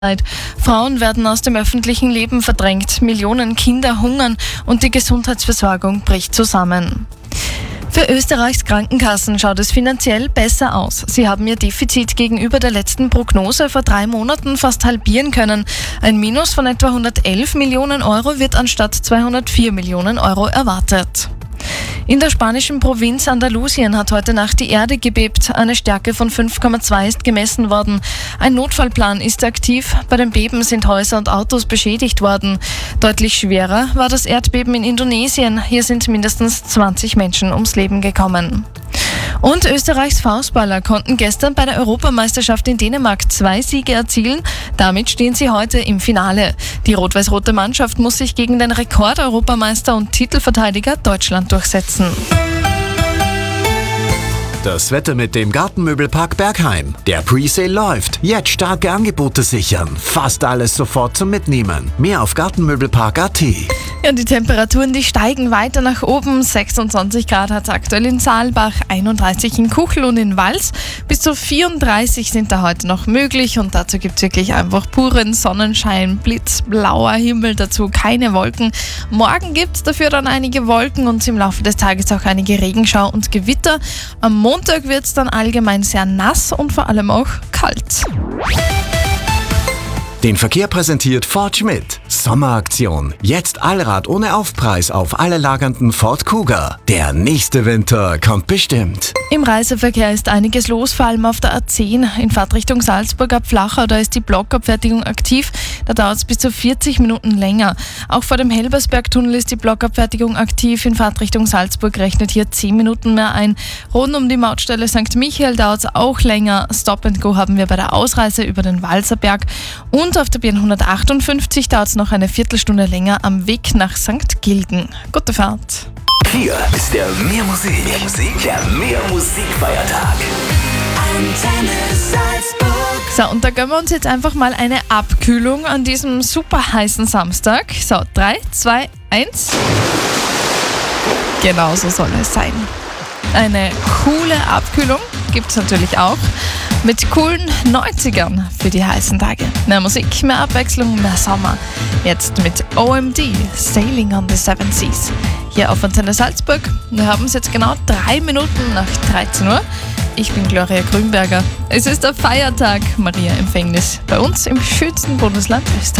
Frauen werden aus dem öffentlichen Leben verdrängt, Millionen Kinder hungern und die Gesundheitsversorgung bricht zusammen. Für Österreichs Krankenkassen schaut es finanziell besser aus. Sie haben ihr Defizit gegenüber der letzten Prognose vor 3 Monaten fast halbieren können. Ein Minus von etwa 111 Millionen Euro wird anstatt 204 Millionen Euro erwartet. In der spanischen Provinz Andalusien hat heute Nacht die Erde gebebt. Eine Stärke von 5,2 ist gemessen worden. Ein Notfallplan ist aktiv. Bei dem Beben sind Häuser und Autos beschädigt worden. Deutlich schwerer war das Erdbeben in Indonesien. Hier sind mindestens 20 Menschen ums Leben gekommen. Und Österreichs Faustballer konnten gestern bei der Europameisterschaft in Dänemark 2 Siege erzielen. Damit stehen sie heute im Finale. Die rot-weiß-rote Mannschaft muss sich gegen den Rekord-Europameister und Titelverteidiger Deutschland durchsetzen. Das Wetter mit dem Gartenmöbelpark Bergheim. Der Presale läuft. Jetzt starke Angebote sichern. Fast alles sofort zum Mitnehmen. Mehr auf gartenmöbelpark.at. Ja, die Temperaturen, die steigen weiter nach oben. 26 Grad hat es aktuell in Saalbach, 31 in Kuchel und in Wals. Bis zu 34 sind da heute noch möglich und dazu gibt es wirklich einfach puren Sonnenschein, blitzblauer Himmel, dazu keine Wolken. Morgen gibt es dafür dann einige Wolken und im Laufe des Tages auch einige Regenschau und Gewitter. Am Montag wird es dann allgemein sehr nass und vor allem auch kalt. Den Verkehr präsentiert Ford Schmidt. Sommeraktion. Jetzt Allrad ohne Aufpreis auf alle lagernden Ford Kuga. Der nächste Winter kommt bestimmt. Im Reiseverkehr ist einiges los, vor allem auf der A10 in Fahrtrichtung Salzburg ab Flachau. Da ist die Blockabfertigung aktiv. Da dauert es bis zu 40 Minuten länger. Auch vor dem Helbersbergtunnel ist die Blockabfertigung aktiv. In Fahrtrichtung Salzburg rechnet hier 10 Minuten mehr ein. Rund um die Mautstelle St. Michael dauert es auch länger. Stop and Go haben wir bei der Ausreise über den Walserberg. Und auf der BN 158 dauert es noch eine Viertelstunde länger am Weg nach St. Gilgen. Gute Fahrt. Hier ist der Mehr Musik, der Mehr Musikfeiertag. Antenne Salzburg. So, und da gönnen wir uns jetzt einfach mal eine Abkühlung an diesem super heißen Samstag. So, 3, 2, 1. Genau so soll es sein. Eine coole Abkühlung gibt es natürlich auch. Mit coolen 90ern für die heißen Tage. Mehr Musik, mehr Abwechslung, mehr Sommer. Jetzt mit OMD, Sailing on the Seven Seas. Hier auf Antenne Salzburg. Wir haben es jetzt genau 3 Minuten nach 13 Uhr. Ich bin Gloria Grünberger. Es ist der Feiertag Maria Empfängnis bei uns im schönsten Bundesland Österreich.